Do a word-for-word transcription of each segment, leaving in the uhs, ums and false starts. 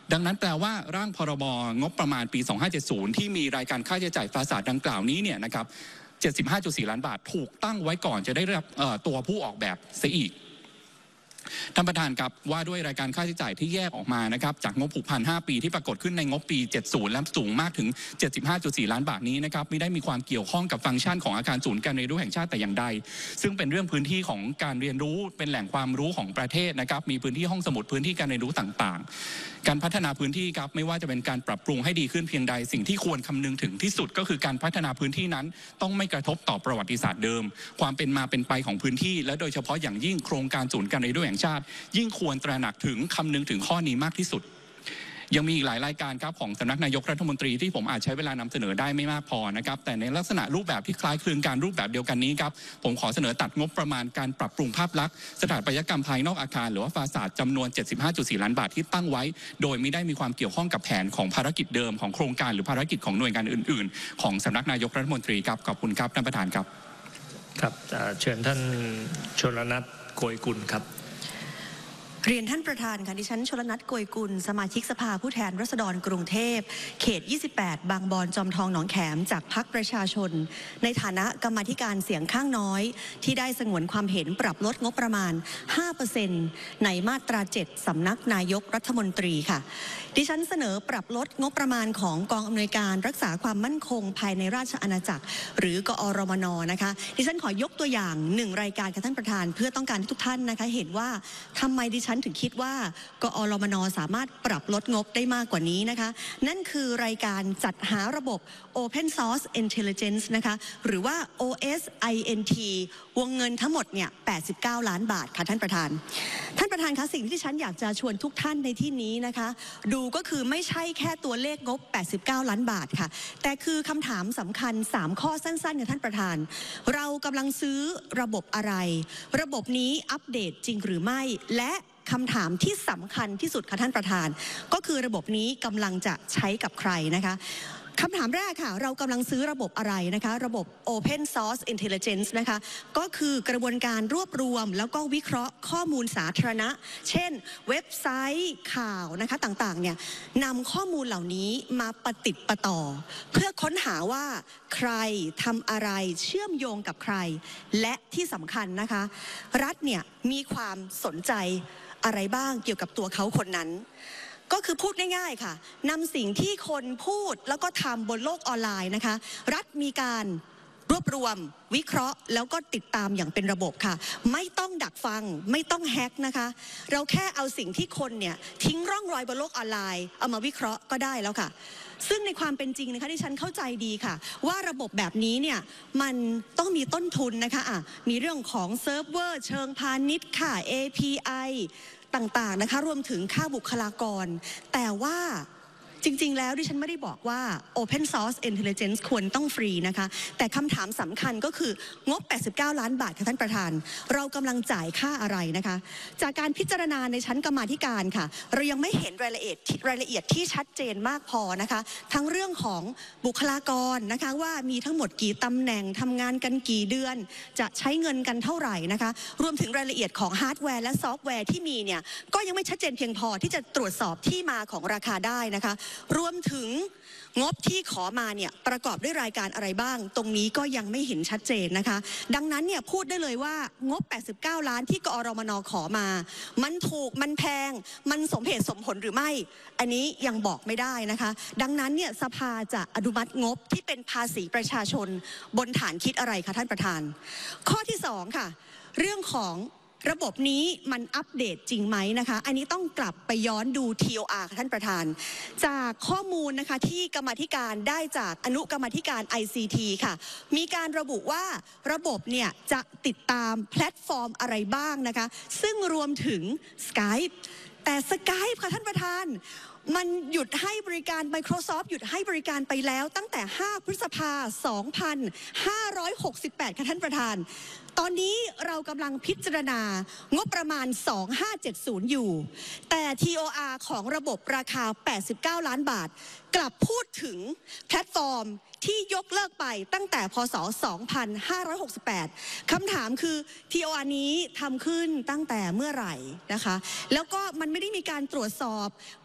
ดังนั้นแปลว่าร่างพรบงบประมาณปีสองพันห้าร้อยเจ็ดสิบที่มีรายการค่าใช้จ่ายฟาสาดดังกล่าวนี้เนี่ยนะครับ เจ็ดสิบห้าจุดสี่ ล้านบาทถูกตั้งไว้ก่อนจะได้รับตัวผู้ออกแบบเสียอีกท่านประธานครับว่าด้วยรายการค่าใช้จ่ายที่แยกออกมานะครับจากงบผูกพันห้าปีที่ปรากฏขึ้นในงบปีเจ็ดสิบและสูงมากถึง เจ็ดสิบห้าจุดสี่ ล้านบาทนี้นะครับไม่ได้มีความเกี่ยวข้องกับฟังก์ชันของอาคารศูนย์การเรียนรู้แห่งชาติแต่อย่างใดซึ่งเป็นเรื่องพื้นที่ของการเรียนรู้เป็นแหล่งความรู้ของประเทศนะครับมีพื้นที่ห้องสมุดพื้นที่การเรียนรู้ต่างๆการพัฒนาพื้นที่ครับไม่ว่าจะเป็นการปรับปรุงให้ดีขึ้นเพียงใดสิ่งที่ควรคำนึงถึงที่สุดก็คือการพัฒนาพื้นที่นั้นต้องไม่กระทบต่อประวัติศาสตร์เดิมความเป็นมาเป็นไปของพื้นที่และโดยเฉพาะอย่างยิ่งโครงการศูนย์การเรียนรู้แห่งชาติยิ่งควรตระหนักถึงคำนึงถึงข้อนี้มากที่สุดยังมีอีกหลายรายการครับของสำนักนายกรัฐมนตรีที่ผมอาจใช้เวลานำเสนอได้ไม่มากพอนะครับแต่ในลักษณะรูปแบบที่คล้ายคลึงการรูปแบบเดียวกันนี้ครับผมขอเสนอตัดงบประมาณการปรับปรุงภาพลักษณ์สถาปัตยกรรมภายนอกอาคารหรือว่าฟาสาดจำนวน เจ็ดสิบห้าจุดสี่ ล้านบาทที่ตั้งไว้โดยไม่ได้มีความเกี่ยวข้องกับแผนของภารกิจเดิมของโครงการหรือภารกิจของหน่วยงานอื่นๆของสำนักนายกรัฐมนตรีครับขอบคุณครับท่านประธานครับครับเชิญท่านชลนัท โกยกุลครับเรียนท่านประธานค่ะดิฉันชลนัท โกยกุลสมาชิกสภาผู้แทนราษฎรกรุงเทพเขตยี่สิบแปดบางบอนจอมทองหนองแขมจากพรรคประชาชนในฐานะกรรมาธิการเสียงข้างน้อยที่ได้สงวนความเห็นปรับลดงบประมาณ ห้าเปอร์เซ็นต์ ในมาตราเจ็ดสำนักนายกรัฐมนตรีค่ะดิฉันเสนอปรับลดงบประมาณของกองอำนวยการรักษาความมั่นคงภายในราชอาณาจักรหรือกอรมนนะคะดิฉันขอยกตัวอย่างหนึ่งรายการค่ะท่านประธานเพื่อต้องการให้ทุกท่านนะคะเห็นว่าทำไมดิฉันถึงคิดว่ากอรมนสามารถปรับลดงบได้มากกว่านี้นะคะนั่นคือรายการจัดหาระบบ Open Source Intelligence นะคะหรือว่า โอ เอส ไอ เอ็น ที วงเงินทั้งหมดเนี่ยแปดสิบเก้าล้านบาทค่ะท่านประธานท่านประธานคะสิ่งที่ฉันอยากจะชวนทุกท่านในที่นี้นะคะดูก็คือไม่ใช่แค่ตัวเลขงบแปดสิบเก้าล้านบาทค่ะแต่คือคำถามสำคัญสามข้อสั้นๆค่ะท่านประธานเรากำลังซื้อระบบอะไรระบบนี้อัปเดตจริงหรือไม่และคำถามที่สำคัญที่สุดค่ะท่านประธานก็คือระบบนี้กำลังจะใช้กับใครนะคะคำถามแรกค่ะเรากำลังซื้อระบบอะไรนะคะระบบ Open Source Intelligence นะคะก็คือกระบวนการรวบรวมแล้วก็วิเคราะห์ข้อมูลสาธารณะเช่นเว็บไซต์ข่าวนะคะต่างๆเนี่ยนำข้อมูลเหล่านี้มาประติดประต่อเพื่อค้นหาว่าใครทำอะไรเชื่อมโยงกับใครและที่สำคัญนะคะรัฐเนี่ยมีความสนใจอะไรบ้างเกี่ยวกับตัวเขาคนนั้นก็คือพูดง่ายๆค่ะนำสิ่งที่คนพูดแล้วก็ทำบนโลกออนไลน์นะคะรัฐมีการรวบรวมวิเคราะห์แล้วก็ติดตามอย่างเป็นระบบค่ะไม่ต้องดักฟังไม่ต้องแฮกนะคะเราแค่เอาสิ่งที่คนเนี่ยทิ้งร่องรอยบนโลกออนไลน์เอามาวิเคราะห์ก็ได้แล้วค่ะซึ่งในความเป็นจริงนะคะที่ฉันเข้าใจดีค่ะว่าระบบแบบนี้เนี่ยมันต้องมีต้นทุนนะคะอ่ะมีเรื่องของเซิร์ฟเวอร์เชิงพาณิชย์ค่ะ เอ พี ไอ ต่างๆนะคะรวมถึงค่าบุคลากรแต่ว่าจริงๆแล้วดิฉันไม่ได้บอกว่า Open Source Intelligence ควรต้องฟรีนะคะแต่คำถามสำคัญก็คืองบแปดสิบเก้าล้านบาทค่ะท่านประธานเรากำลังจ่ายค่าอะไรนะคะจากการพิจารณาในชั้นกรรมาธิการค่ะเรายังไม่เห็นรายละเอียดรายละเอียดที่ชัดเจนมากพอนะคะทั้งเรื่องของบุคลากรนะคะว่ามีทั้งหมดกี่ตำแหน่งทำงานกันกี่เดือนจะใช้เงินกันเท่าไหร่นะคะรวมถึงรายละเอียดของฮาร์ดแวร์และซอฟต์แวร์ที่มีเนี่ยก็ยังไม่ชัดเจนเพียงพอที่จะตรวจสอบที่มาของราคาได้นะคะรวมถึงงบที่ขอมาเนี่ยประกอบด้วยรายการอะไรบ้างตรงนี้ก็ยังไม่เห็นชัดเจนนะคะดังนั้นเนี่ยพูดได้เลยว่างบแปดสิบเก้าล้านที่กอรมนขอมามันถูกมันแพงมันสมเหตุสมผลหรือไม่อันนี้ยังบอกไม่ได้นะคะดังนั้นเนี่ยสภาจะอนุมัติงบที่เป็นภาษีประชาชนบนฐานคิดอะไรคะท่านประธานข้อที่สองค่ะเรื่องของระบบนี้มันอัปเดตจริงไหมนะคะอันนี้ต้องกลับไปย้อนดู ที โอ อาร์ ค่ะท่านประธานจากข้อมูลนะคะที่กรรมาธิการได้จากอนุกรรมาธิการ ไอ ซี ที ค่ะมีการระบุว่าระบบเนี่ยจะติดตามแพลตฟอร์มอะไรบ้างนะคะซึ่งรวมถึง Skype แต่ Skype ค่ะท่านประธานมันหยุดให้บริการ Microsoft หยุดให้บริการไปแล้วตั้งแต่ห้าพฤษภาคมสองพันห้าร้อยหกสิบแปดค่ะท่านประธานตอนนี้เรากำลังพิจารณางบประมาณสองพันห้าร้อยเจ็ดสิบอยู่แต่ ที โอ อาร์ ของระบบราคาแปดสิบเก้าล้านบาทกลับพูดถึงแพลตฟอร์มที่ยกเลิกไปตั้งแต่พ.ศ. สองพันห้าร้อยหกสิบแปดคำถามคือ ที โอ อาร์ นี้ทำขึ้นตั้งแต่เมื่อไหร่นะคะแล้วก็มันไม่ได้มีการตรวจสอบความเป็น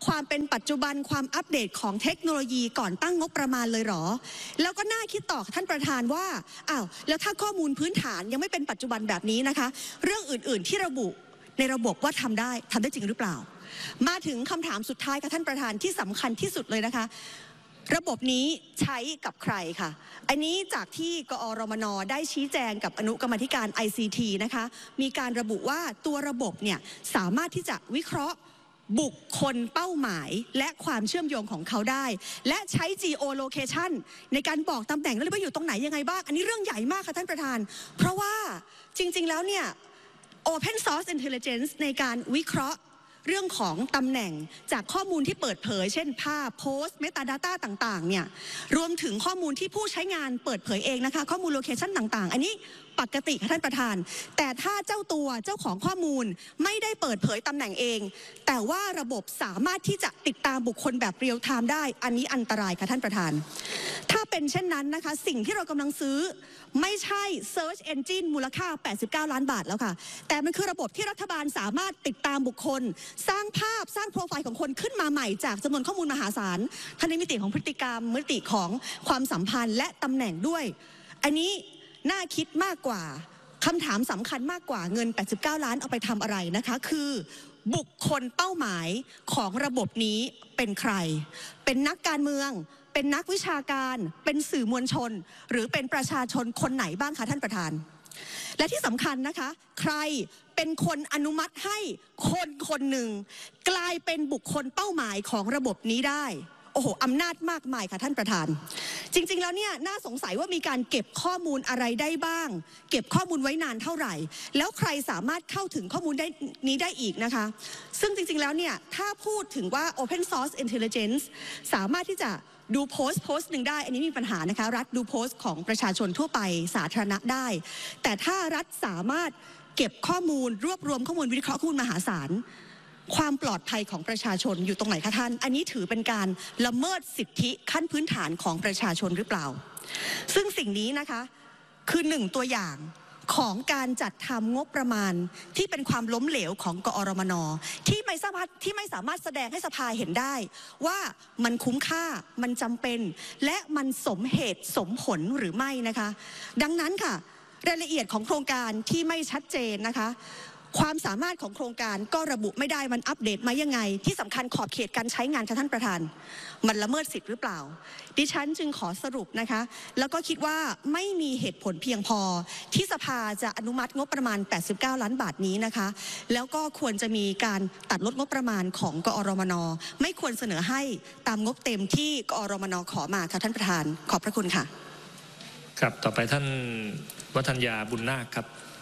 ปัจจุบันความอัปเดตของเทคโนโลยีก่อนตั้งงบประมาณเลยหรอแล้วก็น่าคิดต่อท่านประธานว่าอ้าวแล้วถ้าข้อมูลพื้นฐานยังไม่เป็นปัจจุบันแบบนี้นะคะเรื่องอื่นๆที่ระบุในระบบว่าทำได้ทำได้จริงหรือเปล่ามาถึงคำถามสุดท้ายค่ะท่านประธานที่สำคัญที่สุดเลยนะคะระบบนี้ใช้กับใครค่ะอันนี้จากที่กอรมนได้ชี้แจงกับอนุกรรมาธิการ ไอ ซี ที นะคะมีการระบุว่าตัวระบบเนี่ยสามารถที่จะวิเคราะห์บุคคลเป้าหมายและความเชื่อมโยงของเขาได้และใช้ geolocation ในการบอกตำแหน่งและว่าอยู่ตรงไหนยังไงบ้างอันนี้เรื่องใหญ่มากค่ะท่านประธานเพราะว่าจริงๆแล้วเนี่ย Open Source Intelligence ในการวิเคราะห์เรื่องของตำแหน่งจากข้อมูลที่เปิดเผยเช่นภาพโพสต์เมตาดาต้าต่างๆเนี่ยรวมถึงข้อมูลที่ผู้ใช้งานเปิดเผยเองนะคะข้อมูลโลเคชันต่างๆอันนี้ปกติค่ะท่านประธานแต่ถ้าเจ้าตัวเจ้าของข้อมูลไม่ได้เปิดเผยตำแหน่งเองแต่ว่าระบบสามารถที่จะติดตามบุคคลแบบเรียลไทม์ได้อันนี้อันตรายค่ะท่านประธานถ้าเป็นเช่นนั้นนะคะสิ่งที่เรากำลังซื้อไม่ใช่ Search Engine มูลค่าแปดสิบเก้าล้านบาทแล้วค่ะแต่มันคือระบบที่รัฐบาลสามารถติดตามบุคคลสร้างภาพสร้างโปรไฟล์ของคนขึ้นมาใหม่จากจำนวนข้อมูลมหาศาลทั้งในมิติของพฤติกรรมมิติของความสัมพันธ์และตำแหน่งด้วยอันนี้น่าคิดมากกว่าคำถามสำคัญมากกว่าเงินแปดสิบเก้าล้านเอาไปทำอะไรนะคะคือบุคคลเป้าหมายของระบบนี้เป็นใครเป็นนักการเมืองเป็นนักวิชาการเป็นสื่อมวลชนหรือเป็นประชาชนคนไหนบ้างคะท่านประธานและที่สำคัญนะคะใครเป็นคนอนุมัติให้คนคนหนึ่งกลายเป็นบุคคลเป้าหมายของระบบนี้ได้โอ้โหอำนาจมากมายค่ะท่านประธานจริงๆแล้วเนี่ยน่าสงสัยว่ามีการเก็บข้อมูลอะไรได้บ้างเก็บข้อมูลไว้นานเท่าไหร่แล้วใครสามารถเข้าถึงข้อมูลได้นี้ได้อีกนะคะซึ่งจริงๆแล้วเนี่ยถ้าพูดถึงว่า Open Source Intelligence สามารถที่จะดูโพสต์โพสต์หนึ่งได้อันนี้มีปัญหานะคะรัฐดูโพสต์ของประชาชนทั่วไปสาธารณะได้แต่ถ้ารัฐสามารถเก็บข้อมูลรวบรวมข้อมูลวิเคราะห์ข้อมูลมหาศาลความปลอดภัยของประชาชนอยู่ตรงไหนคะท่านอันนี้ถือเป็นการละเมิดสิทธิขั้นพื้นฐานของประชาชนหรือเปล่าซึ่งสิ่งนี้นะคะคือหนึ่งตัวอย่างของการจัดทำงบประมาณที่เป็นความล้มเหลวของกอรมนที่ไม่สามารถที่ไม่สามารถแสดงให้สภาเห็นได้ว่ามันคุ้มค่ามันจำเป็นและมันสมเหตุสมผลหรือไม่นะคะดังนั้นค่ะรายละเอียดของโครงการที่ไม่ชัดเจนนะคะความสามารถของโครงการก็ระบุไม่ได้มันอัปเดตมายังไงที่สำคัญขอบเขตการใช้งานค่ะท่านประธานมันละเมิดสิทธิ์หรือเปล่าดิฉันจึงขอสรุปนะคะแล้วก็คิดว่าไม่มีเหตุผลเพียงพอที่สภาจะอนุมัติงบประมาณแปดสิบเก้าล้านบาทนี้นะคะแล้วก็ควรจะมีการตัดลดงบประมาณของกอรมนไม่ควรเสนอให้ตามงบเต็มที่กอรมนขอมาค่ะท่านประธานขอบพระคุณค่ะครับต่อไปท่านวัฒนยาบุญนาคครับ